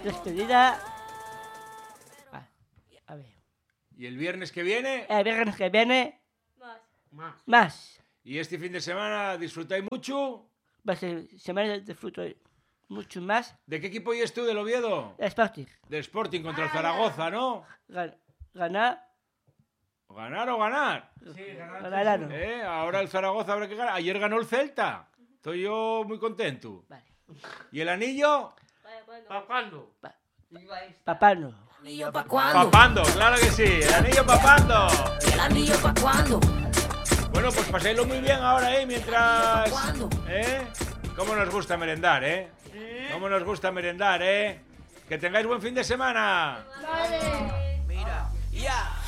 despedida. A ver. ¿Y el viernes que viene? El viernes que viene. Más. ¿Y este fin de semana disfrutáis mucho? Va a ser semana de disfruto mucho más. ¿De qué equipo eres tú, del Oviedo? Sporting. De Sporting contra el Zaragoza, ¿no? Ganar. ¿Ganar o ganar? Sí, ganar. Ahora el Zaragoza habrá que ganar. Ayer ganó el Celta. Estoy yo muy contento. Vale. ¿Y el anillo? ¿Papando? Papando. ¿Anillo pa' cuándo? Papando, claro que sí. El anillo papando. ¿El anillo pa' cuándo? Bueno, pues paséislo muy bien ahora, mientras... ¿Cuándo? ¿Cómo nos gusta merendar, ¿Cómo nos gusta merendar, Que tengáis buen fin de semana. Mira, ya.